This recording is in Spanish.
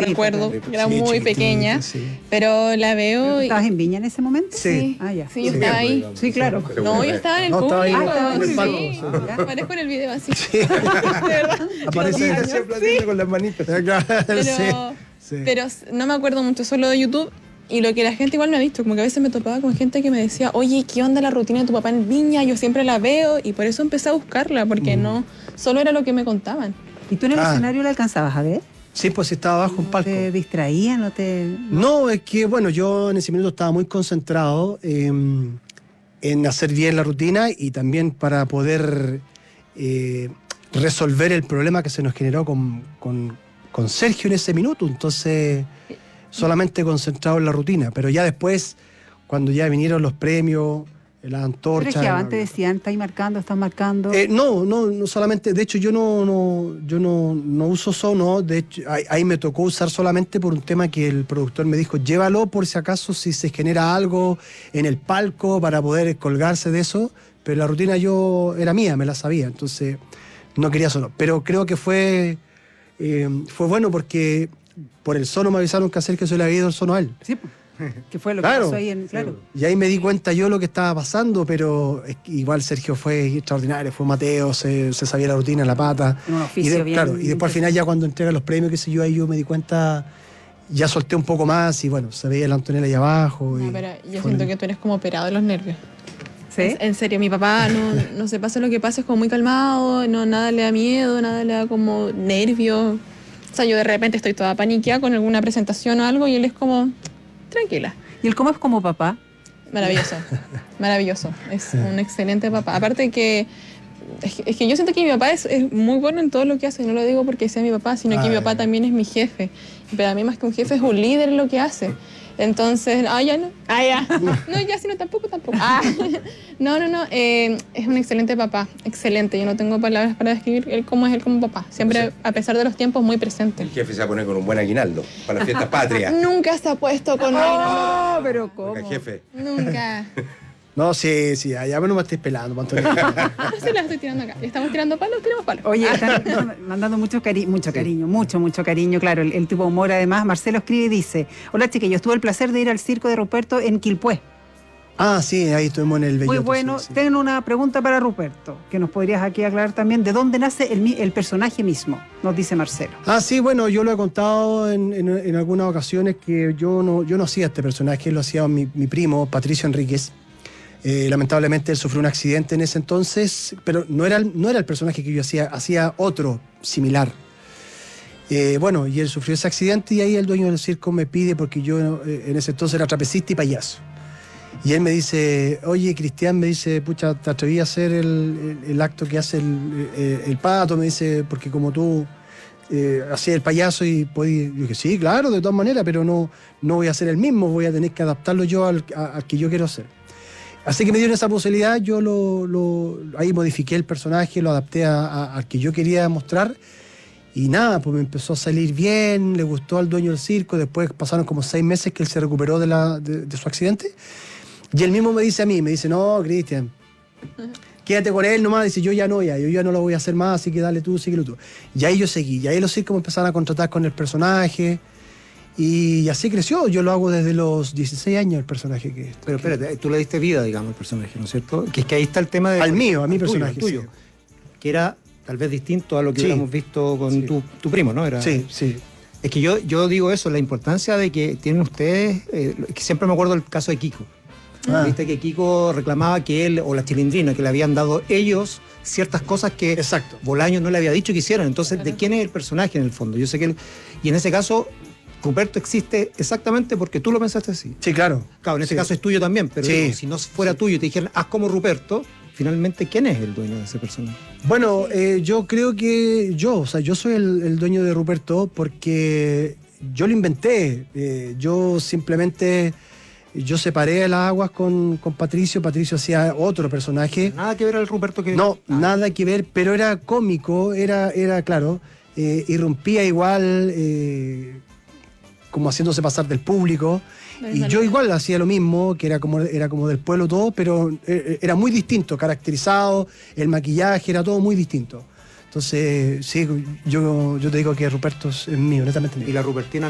recuerdo, era muy pequeña, pero la veo... ¿Estabas en Viña en ese momento? Sí, sí, yo estaba ahí. Sí, claro. No, yo estaba en el público. Estaba en el palco. Sí, aparezco en el video así. Sí. De verdad. Aparece aplaudiendo con las manitas. Pero no me acuerdo mucho, solo de YouTube. Y lo que la gente igual me ha visto, como que a veces me topaba con gente que me decía, oye, ¿qué onda la rutina de tu papá en Viña? Yo siempre la veo y por eso empecé a buscarla, porque no, solo era lo que me contaban. ¿Y tú en el escenario la alcanzabas a ver? Sí, pues estaba abajo un palco. ¿Te distraía? No, es que bueno, yo en ese minuto estaba muy concentrado en hacer bien la rutina y también para poder resolver el problema que se nos generó con Sergio en ese minuto. Entonces... solamente concentrado en la rutina, pero ya después, cuando ya vinieron los premios, las antorchas... ¿Pero antes decían, estás marcando? No solamente, de hecho yo no uso sono, de hecho ahí me tocó usar solamente por un tema que el productor me dijo, llévalo por si acaso si se genera algo en el palco para poder colgarse de eso, pero la rutina era mía, me la sabía, entonces no quería sono, pero creo que fue bueno porque... por el sono me avisaron que Sergio se le había ido el sono a él. Sí, que fue lo que pasó ahí claro. Y ahí me di cuenta yo lo que estaba pasando, pero igual Sergio fue extraordinario, fue Mateo, se sabía la rutina, la pata. Un oficio y después al final ya cuando entrega los premios, qué sé yo, ahí yo me di cuenta, ya solté un poco más y bueno, se veía la Antonella ahí abajo. No, pero yo siento que tú eres como operado de los nervios. ¿Sí? En serio, mi papá no se pasa lo que pasa, es como muy calmado, nada le da miedo, nada le da como nervios. O sea, yo de repente estoy toda paniqueada con alguna presentación o algo y él es como, tranquila. ¿Y él cómo es como papá? Maravilloso, maravilloso. Es un excelente papá. Aparte que, es que yo siento que mi papá es muy bueno en todo lo que hace. No lo digo porque sea mi papá, sino que mi papá también es mi jefe. Pero a mí más que un jefe es un líder en lo que hace. Entonces, ya no. No, ya sí, no, tampoco. No, es un excelente papá, excelente. Yo no tengo palabras para describir cómo es él como papá. Siempre, a pesar de los tiempos, muy presente. El jefe se va a poner con un buen aguinaldo para las fiestas patrias. Nunca se ha puesto con aguinaldo. Pero ¿cómo? Oiga, jefe. Nunca. No, sí, allá no me estés pelando, Antonio. Sí, las estoy tirando acá. Estamos tirando palos, tiramos palos. Oye, están mandando mucho cariño, claro, el tipo de humor. Además, Marcelo escribe y dice, hola chiquillos, tuve el placer de ir al circo de Ruperto en Quilpué. Sí, ahí estuvimos en el Belloto. Muy bueno. Sí. Tengo una pregunta para Ruperto, que nos podrías aquí aclarar también. ¿De dónde nace el personaje mismo? Nos dice Marcelo. Sí, bueno, yo lo he contado en algunas ocasiones que yo no hacía este personaje, lo hacía mi primo, Patricio Enríquez. Lamentablemente él sufrió un accidente en ese entonces, pero no era el personaje que yo hacía otro similar. Bueno, y él sufrió ese accidente y ahí el dueño del circo me pide, porque yo en ese entonces era trapecista y payaso. Y él me dice, oye, Cristian, me dice, pucha, ¿te atreví a hacer el acto que hace el pato? Me dice, porque como tú hacías el payaso y podías... Yo dije, sí, claro, de todas maneras, pero no voy a hacer el mismo, voy a tener que adaptarlo yo al que yo quiero hacer. Así que me dieron esa posibilidad, yo ahí modifiqué el personaje, lo adapté al que yo quería mostrar. Y nada, pues me empezó a salir bien, le gustó al dueño del circo. Después pasaron como 6 meses que él se recuperó de su accidente. Y él mismo me dice a mí, no, Cristian, quédate con él nomás. Dice, yo ya no lo voy a hacer más, así que dale tú, síguelo tú. Y ahí yo seguí, y ahí los circos me empezaron a contratar con el personaje. Y así creció, yo lo hago desde los 16 años el personaje que... Pero espérate, tú le diste vida, digamos, al personaje, ¿no es cierto? Que es que ahí está el tema de... a mi personaje, tuyo, sí. Que era tal vez distinto a lo que hubiéramos visto con tu primo, ¿no? Sí. Es que yo digo eso, la importancia de que tienen ustedes, que siempre me acuerdo del caso de Kiko. Viste que Kiko reclamaba que él, o la Chilindrina, que le habían dado ellos ciertas cosas que Bolaños no le había dicho que hicieran. Entonces, ¿de quién es el personaje en el fondo? Yo sé que y en ese caso, Ruperto existe exactamente porque tú lo pensaste así. Sí, claro. Claro, en ese caso es tuyo también, pero digo, si no fuera tuyo y te dijeran, haz como Ruperto, finalmente, ¿quién es el dueño de ese personaje? Bueno, yo creo que yo soy el dueño de Ruperto porque yo lo inventé. Yo simplemente... Yo separé las aguas con Patricio. Patricio hacía otro personaje. Nada que ver al Ruperto que... No, nada que ver, pero era cómico, era claro, irrumpía igual, como haciéndose pasar del público. Y yo igual hacía lo mismo, que era como del pueblo todo, pero era muy distinto, caracterizado, el maquillaje, era todo muy distinto. Entonces, sí, yo te digo que Ruperto es mío, netamente mío. Y la Rupertina